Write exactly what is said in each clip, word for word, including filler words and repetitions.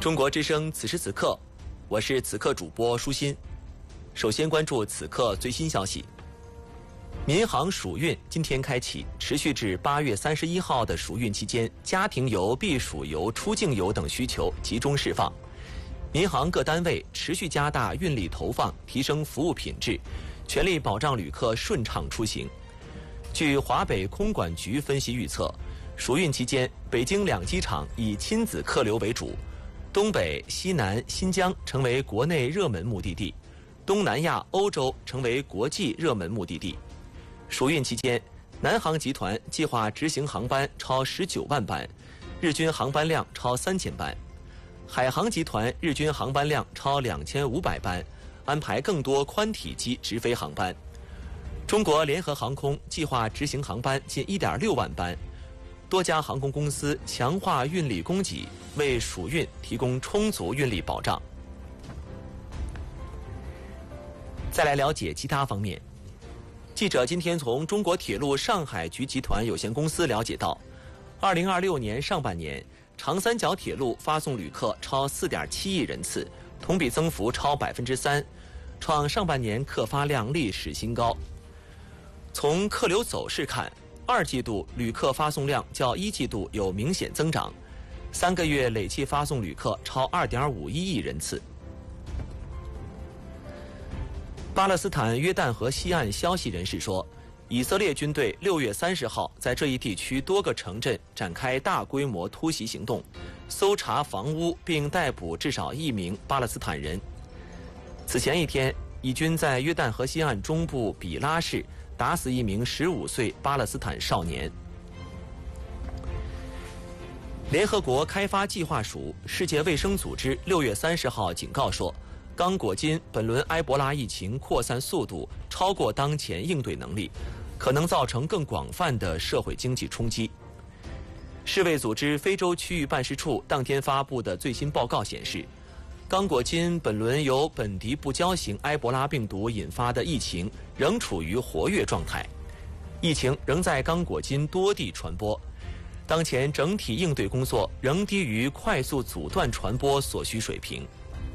中国之声此时此刻，我是此刻主播舒心。首先关注此刻最新消息。民航暑运今天开启，持续至八月三十一号的暑运期间，家庭游、避暑游、出境游等需求集中释放。民航各单位持续加大运力投放，提升服务品质，全力保障旅客顺畅出行。据华北空管局分析预测，暑运期间，北京两机场以亲子客流为主，东北、西南、新疆成为国内热门目的地，东南亚、欧洲成为国际热门目的地。暑运期间，南航集团计划执行航班超十九万班，日均航班量超三千班；海航集团日均航班量超两千五百班，安排更多宽体机直飞航班。中国联合航空计划执行航班近一点六万班，多家航空公司强化运力供给，为暑运提供充足运力保障。再来了解其他方面。记者今天从中国铁路上海局集团有限公司了解到，二零二六年上半年，长三角铁路发送旅客超四点七亿人次，同比增幅超百分之三，创上半年客发量历史新高。从客流走势看，二季度旅客发送量较一季度有明显增长，三个月累计发送旅客超二点五一亿人次。巴勒斯坦约旦河西岸消息人士说，以色列军队六月三十号在这一地区多个城镇展开大规模突袭行动，搜查房屋并逮捕至少一名巴勒斯坦人。此前一天，以军在约旦河西岸中部比拉市打死一名十五岁巴勒斯坦少年。联合国开发计划署、世界卫生组织六月三十号警告说，刚果金本轮埃博拉疫情扩散速度超过当前应对能力，可能造成更广泛的社会经济冲击。世卫组织非洲区域办事处当天发布的最新报告显示，刚果金本轮由本地不交型埃博拉病毒引发的疫情仍处于活跃状态，疫情仍在刚果金多地传播。当前整体应对工作仍低于快速阻断传播所需水平。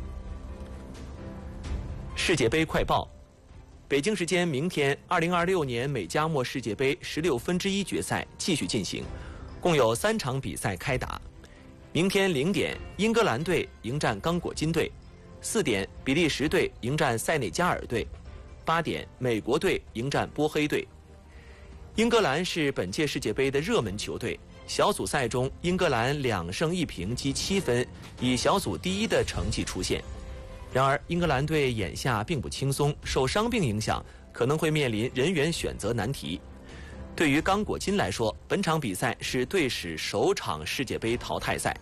世界杯快报：北京时间明天，二零二六年美加墨世界杯十六分之一决赛继续进行，共有三场比赛开打。明天零点，英格兰队迎战刚果金队；四点，比利时队迎战塞内加尔队；八点，美国队迎战波黑队。英格兰是本届世界杯的热门球队，小组赛中英格兰两胜一平积七分，以小组第一的成绩出现。然而，英格兰队眼下并不轻松，受伤病影响，可能会面临人员选择难题。对于刚果金来说，本场比赛是队史首场世界杯淘汰赛。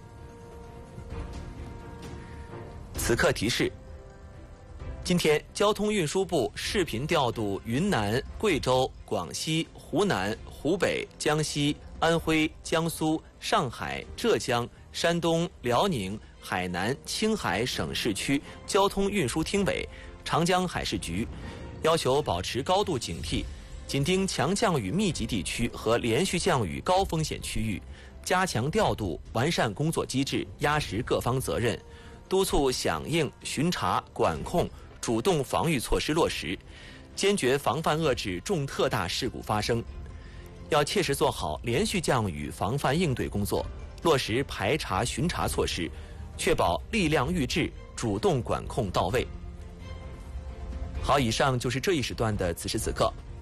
此刻提示：今天，交通运输部视频调度云南、贵州、广西、湖南、湖北、江西、安徽、江苏、上海、浙江、山东、辽宁、海南、青海省市区交通运输厅委、长江海事局，要求保持高度警惕，紧盯强降雨密集地区和连续降雨高风险区域，加强调度，完善工作机制，压实各方责任，督促响应、巡查、管控、主动防御措施落实，坚决防范遏制重特大事故发生。要切实做好连续降雨防范应对工作，落实排查巡查措施，确保力量预制，主动管控到位。好，以上就是这一时段的此时此刻。